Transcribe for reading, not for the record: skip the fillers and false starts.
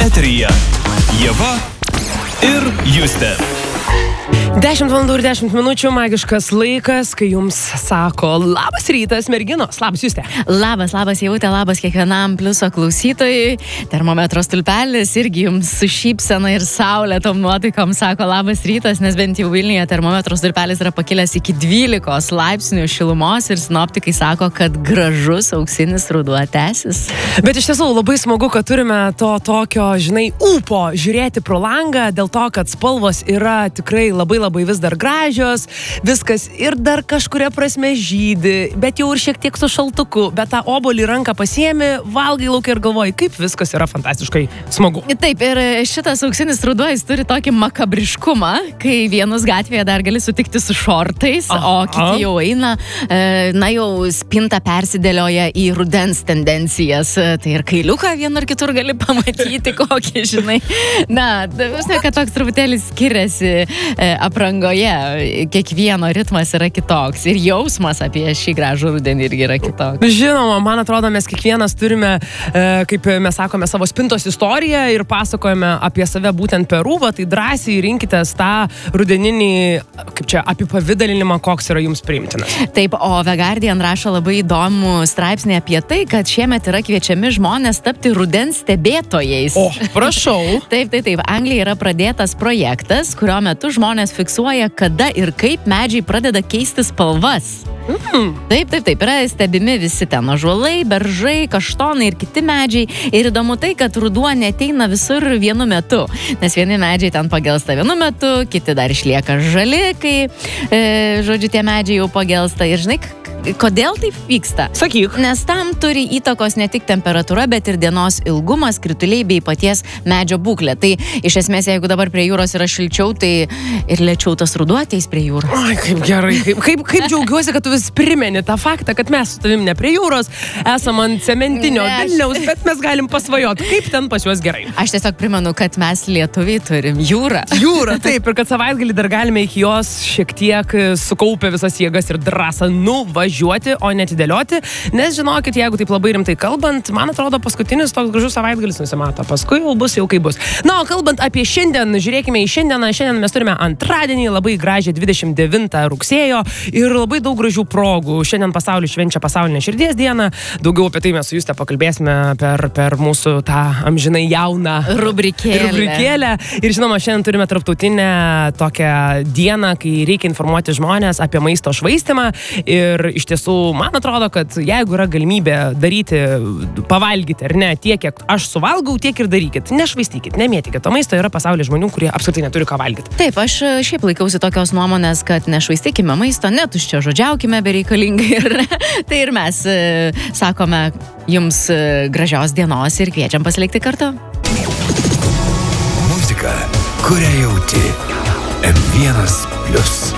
Eteryje Ieva ir Justė. 10 valandų ir 10 minučių magiškas laikas, kai jums sako labas rytas, merginos. Labas, Justė. Labas Jautė, labas kiekvienam pliuso klausytojui. Termometro stulpelis irgi jums su šypsena ir saulėtom nuotaikom sako labas rytas, nes bent jau Vilniuje termometro stulpelis yra pakilęs iki 12 laipsnių šilumos ir sinoptikai sako, kad gražus auksinis ruduo tęsis. Bet iš tiesų labai smagu, kad turime to tokio, ūpo žiūrėti pro langą, dėl to, kad spalvos yra tikrai labai vis dar gražios, viskas ir dar kažkuria prasme žydi, bet jau ir šiek tiek su šaltuku, bet tą obuolį ranką pasiemi, valgai laukia ir galvoji, kaip viskas yra fantastiškai smagu. Taip, ir šitas auksinis ruduo jis turi tokį makabriškumą, kai vienus gatvėje dar gali sutikti su šortais, o kiti jau eina, jau spinta persidėlioja į rudens tendencijas, tai ir kailiuką vienur ar kitur gali pamatyti kokį, kad toks truputėlį skiriasi aprangoje, kiekvieno ritmas yra kitoks ir jausmas apie šį gražų rudenį irgi yra kitoks. Žinoma, man atrodo, mes kiekvienas turime, kaip mes sakome, savo spintos istoriją ir pasakojame apie save būtent per rūbą, tai drąsiai rinkitės tą rudeninį, apipavidalinimą, koks yra jums priimtinas. Taip, o The Guardian rašo labai įdomų straipsnį apie tai, kad šiemet yra kviečiami žmonės tapti rudens stebėtojais. O, prašau. Taip. Anglijoje yra pradėtas projektas, kurio metu žmonės fiksuoja, kada ir kaip medžiai pradeda keisti spalvas. Taip, yra stebimi visi ten ąžuolai, beržai, kaštonai ir kiti medžiai. Ir įdomu tai, kad ruduo neteina visur vienu metu, nes vieni medžiai ten pagelsta vienu metu, kiti dar išlieka žali, kai, tie medžiai jau pagelsta. Ir kodėl taip vyksta? Sakyk. Nes tam turi įtakos ne tik temperatūra, bet ir dienos ilgumas, krituliai bei paties medžio būklė. Tai iš esmės, jeigu dabar prie jūros yra šilčiau, tai ir lėčiau tas ruduo ateis prie jūros. Ai, kaip gerai, kaip džiaugiuosi, kad tu vis primeni tą faktą, kad mes su tavim ne prie jūros, esam ant cementinio Vilniaus, bet mes galim pasvajoti, kaip ten pas juos gerai. Aš tiesiog primenu, kad mes lietuviai turim jūrą. Jūrą, taip, ir kad savaitgalį dar galime iki jos šiek tiek sukaupę visas jėgas ir drąsą nuvažiuoti, o netidėlioti, nes žinokit, jeigu taip labai rimtai kalbant, man atrodo, paskutinis toks gražus savaitgalis nusimato, paskui jau bus kaip bus. Na, o kalbant apie šiandien, žiūrėkime į šiandieną. Šiandien mes turime antradienį, labai gražią 29 rugsėjo ir labai daug gražių progų. Šiandien pasaulis švenčia pasaulinę širdies dieną. Daugiau apie tai mes su Juste pakalbėsime per mūsų tą amžinai jauną rubrikėlę. Ir žinoma, šiandien turime tarptautinę tokią dieną, kai reikia informuoti žmonės apie maisto švaistymą. Ir iš tiesų, man atrodo, kad jeigu yra galimybė daryti, pavalgyti ar ne, tiek, kiek aš suvalgau, tiek ir darykit. Nešvaistykit, nemėtykit. O maisto yra pasaulyje žmonių, kurie apskritai neturi ką valgyti. Taip, aš šiaip laikausi tokios nuomonės, kad nešvaistykime maisto, netuščia žodžiaukime bereikalingai. Tai ir mes sakome jums gražios dienos ir kviečiam pasilikti kartu. Muzika, kurią jauti. M1+.